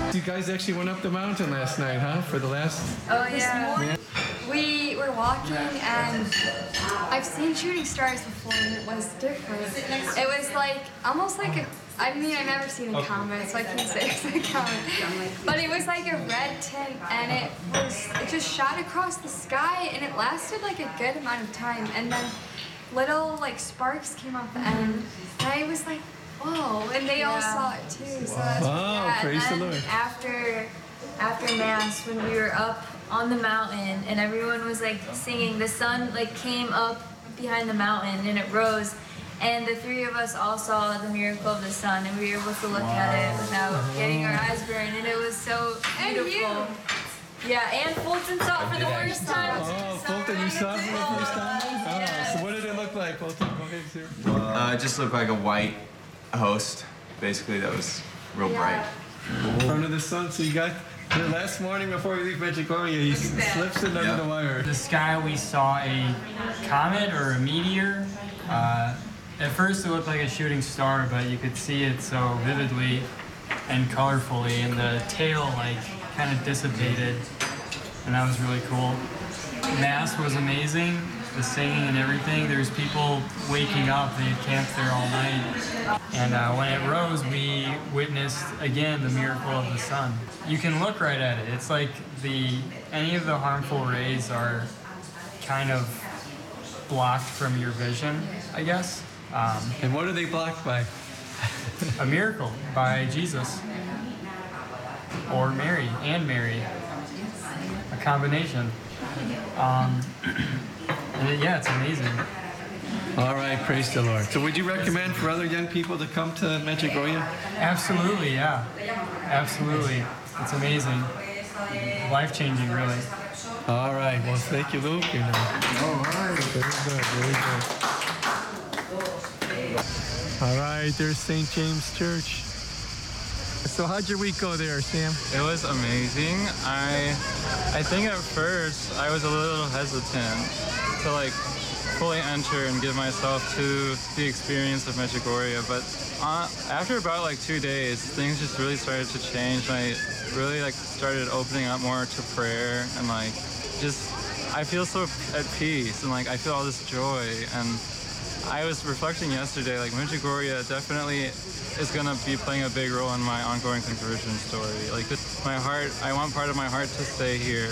You guys actually went up the mountain last night, huh? For the last... Oh, yeah. We were walking, and I've seen shooting stars before, and it was different. It was like, almost like a... I mean, I've never seen a comet, so I can't say it's a comet. But it was like a red tint, and it just shot across the sky, and it lasted like a good amount of time. And then little like sparks came off the end, and I was like, whoa, and they all saw it too. So that's praise the Lord. After Mass, when we were up on the mountain and everyone was like singing, the sun like came up behind the mountain and it rose, and the three of us all saw the miracle of the sun, and we were able to look at it without getting our eyes burned, and it was so beautiful. Yeah, and Fulton saw it for the first time. Oh, Fulton, you saw it for the first time? Oh, so what did it look like, Fulton? Go ahead, sir. It just looked like a white host, basically, that was real bright. In front of the sun, so you got... The last morning before we leave Medjugorje, he slips it under the wire. The sky, we saw a comet or a meteor. At first it looked like a shooting star, but you could see it so vividly and colorfully, and the tail like kind of dissipated, and that was really cool. Mass was amazing, the singing and everything. There's people waking up, they had camped there all night. And when it rose, we witnessed again the miracle of the sun. You can look right at it. It's like any of the harmful rays are kind of blocked from your vision, I guess. And what are they blocked by? A miracle by Jesus. Or Mary, and Mary. A combination. Yeah, it's amazing. All right, praise the Lord. So would you recommend for other young people to come to Medjugorje? Absolutely, yeah. Absolutely. It's amazing. Life-changing, really. All right, well, thank you, Luke. All right, very good, very good. All right, there's St. James Church. So how'd your week go there, Sam? It was amazing. I think at first I was a little hesitant to like fully enter and give myself to the experience of Medjugorje, but after about like 2 days, things just really started to change, and I really like started opening up more to prayer, and like I feel so at peace, and like I feel all this joy. And I was reflecting yesterday, like Medjugorje definitely is gonna be playing a big role in my ongoing conversion story. Like my heart, I want part of my heart to stay here.